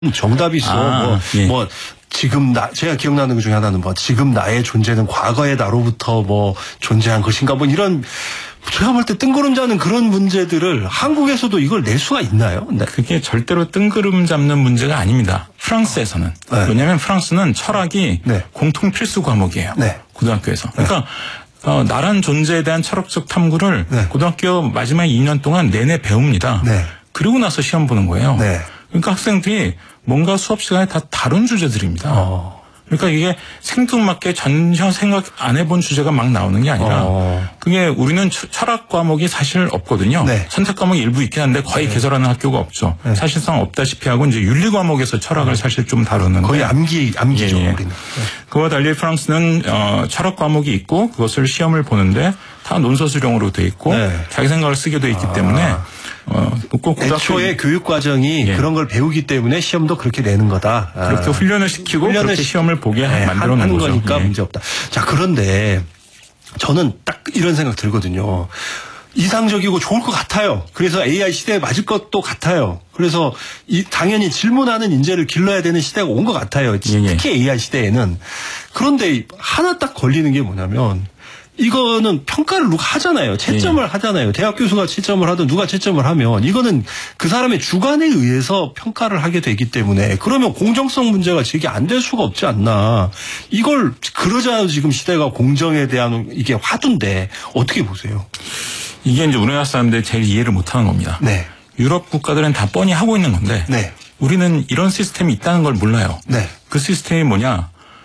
정답이 있어. 뭐 지금 제가 기억나는 것 중에 하나는 뭐 지금 나의 존재는 과거의 나로부터 뭐 존재한 것인가 뭐 이런 제가 볼 때 뜬구름 잡는 그런 문제들을 한국에서도 이걸 낼 수가 있나요? 네. 그게 절대로 뜬구름 잡는 문제가 아닙니다. 프랑스에서는. 네. 왜냐하면 프랑스는 철학이 공통 필수 과목이에요. 고등학교에서. 그러니까 나란 존재에 대한 철학적 탐구를 고등학교 마지막 2년 동안 내내 배웁니다. 그리고 나서 시험 보는 거예요. 그러니까 학생들이 뭔가 수업 시간에 다 다른 주제들입니다. 그러니까 이게 생뚱맞게 전혀 생각 안 해본 주제가 막 나오는 게 아니라 그게 우리는 철학 과목이 사실 없거든요. 선택 과목이 일부 있긴 한데 거의 개설하는 학교가 없죠. 사실상 없다시피 하고 이제 윤리 과목에서 철학을 사실 좀 다루는데 거의 암기죠. 우리는. 그와 달리 프랑스는 철학 과목이 있고 그것을 시험을 보는데 다 논서 수령으로 돼 있고 자기 생각을 쓰게 돼 있기 때문에 꼭 애초에 교육 과정이 그런 걸 배우기 때문에 시험도 그렇게 내는 거다. 그렇게 훈련을 시키고 그렇게 시험을 보게 만들어 놓은 거죠. 거니까 문제 없다. 자, 그런데 저는 딱 이런 생각 들거든요. 이상적이고 좋을 것 같아요. 그래서 AI 시대에 맞을 것도 같아요. 그래서 당연히 질문하는 인재를 길러야 되는 시대가 온 것 같아요. 특히 AI 시대에는. 그런데 하나 딱 걸리는 게 뭐냐면 이거는 평가를 누가 하잖아요. 채점을 하잖아요. 대학 교수가 채점을 하든 누가 채점을 하면 이거는 그 사람의 주관에 의해서 평가를 하게 되기 때문에 그러면 공정성 문제가 제기 안 될 수가 없지 않나. 이걸 그러자 지금 시대가 공정에 대한 이게 화두인데 어떻게 보세요? 이게 이제 우리나라 사람들이 제일 이해를 못하는 겁니다. 유럽 국가들은 다 뻔히 하고 있는 건데 우리는 이런 시스템이 있다는 걸 몰라요. 그 시스템이 뭐냐?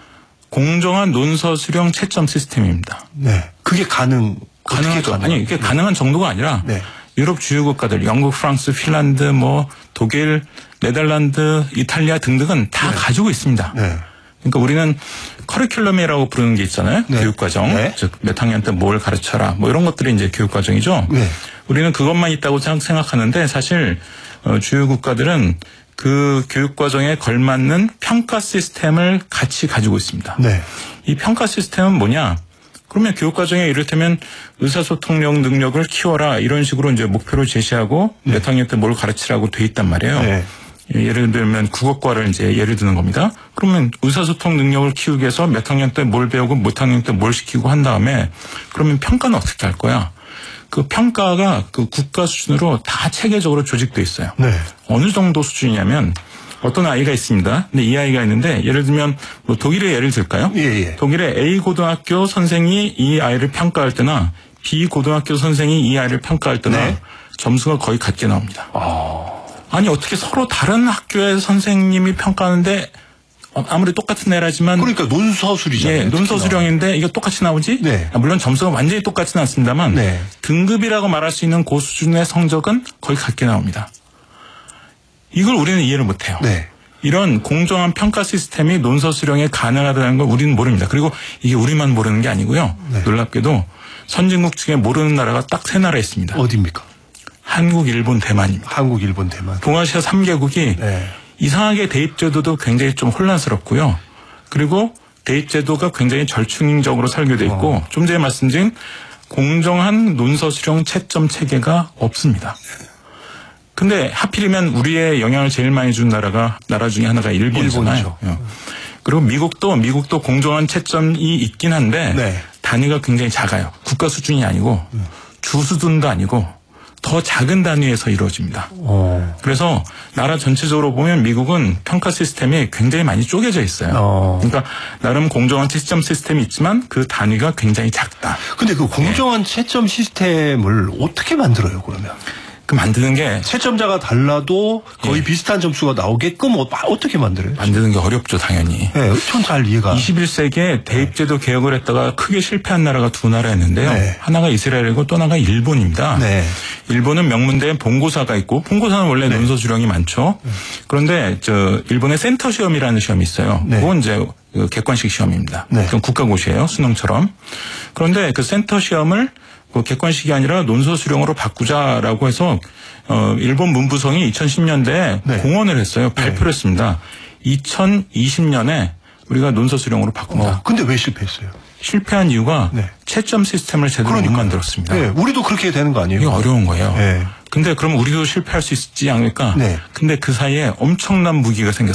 공정한 논서 수령 채점 시스템입니다. 그게 가능하죠. 아니, 이게 가능한 정도가 아니라 유럽 주요 국가들, 영국, 프랑스, 핀란드, 뭐 독일, 네덜란드, 이탈리아 등등은 다 가지고 있습니다. 그러니까 우리는 커리큘럼이라고 부르는 게 있잖아요. 교육과정. 즉, 몇 학년 때 뭘 가르쳐라. 뭐 이런 것들이 이제 교육과정이죠. 우리는 그것만 있다고 생각하는데 사실 주요 국가들은 그 교육과정에 걸맞는 평가 시스템을 같이 가지고 있습니다. 이 평가 시스템은 뭐냐? 그러면 교육과정에 이를테면 의사소통력 능력을 키워라 이런 식으로 이제 목표를 제시하고 몇 학년 때 뭘 가르치라고 돼 있단 말이에요. 예를 들면 국어과를 이제 예를 드는 겁니다. 그러면 의사소통 능력을 키우기 위해서 몇 학년 때 뭘 배우고 몇 학년 때 뭘 시키고 한 다음에 그러면 평가는 어떻게 할 거야? 그 평가가 그 국가 수준으로 다 체계적으로 조직돼 있어요. 어느 정도 수준이냐면 어떤 아이가 있습니다. 근데 이 아이가 있는데 예를 들면 뭐 독일의 예를 들까요? 독일의 A 고등학교 선생이 이 아이를 평가할 때나 B 고등학교 선생이 이 아이를 평가할 때나 점수가 거의 같게 나옵니다. 아니 어떻게 서로 다른 학교의 선생님이 평가하는데 아무리 똑같은 애라지만 그러니까 논서술이잖아요. 논서수령인데 이게 똑같이 나오지? 물론 점수가 완전히 똑같지는 않습니다만 등급이라고 말할 수 있는 그 수준의 성적은 거의 같게 나옵니다. 이걸 우리는 이해를 못해요. 이런 공정한 평가 시스템이 논서수령에 가능하다는 걸 우리는 모릅니다. 그리고 이게 우리만 모르는 게 아니고요. 놀랍게도 선진국 중에 모르는 나라가 딱 3나라 있습니다. 어디입니까? 한국, 일본, 대만입니다. 한국, 일본, 대만. 동아시아 3개국이 이상하게 대입제도도 굉장히 좀 혼란스럽고요. 그리고 대입제도가 굉장히 절충적으로 설계되어 있고 좀 전에 말씀드린 공정한 논서 수령 채점 체계가 없습니다. 근데 하필이면 우리의 영향을 제일 많이 준 나라 중에 하나가 일본이잖아요. 그리고 미국도 공정한 채점이 있긴 한데 단위가 굉장히 작아요. 국가 수준이 아니고 주 수준도 아니고 더 작은 단위에서 이루어집니다. 그래서 나라 전체적으로 보면 미국은 평가 시스템이 굉장히 많이 쪼개져 있어요. 그러니까 나름 공정한 채점 시스템이 있지만 그 단위가 굉장히 작다. 근데 그 공정한 채점 시스템을 어떻게 만들어요, 그러면? 그 만드는 게 채점자가 달라도 거의 비슷한 점수가 나오게끔 어떻게 만들어요? 만드는 게 어렵죠, 당연히. 전 잘 이해가. 21세기에 대입제도 개혁을 했다가 크게 실패한 나라가 2나라였는데요. 하나가 이스라엘이고 또 하나가 일본입니다. 일본은 명문대에 본고사가 있고 본고사는 원래 논서 수령이 많죠. 그런데 일본의 센터 시험이라는 시험이 있어요. 그건 이제 객관식 시험입니다. 그건 국가고시예요, 수능처럼. 그런데 그 센터 시험을 객관식이 아니라 논서 수령으로 바꾸자라고 해서 일본 문부성이 2010년대에 공언을 했어요. 발표를 했습니다. 2020년에 우리가 논서 수령으로 바꾼다. 근데 왜 실패했어요? 실패한 이유가 채점 시스템을 제대로 못 만들었습니다. 우리도 그렇게 되는 거 아니에요? 이게 어려운 거예요. 근데 그럼 우리도 실패할 수 있지 않을까? 네. 근데 그 사이에 엄청난 무기가 생겼어요.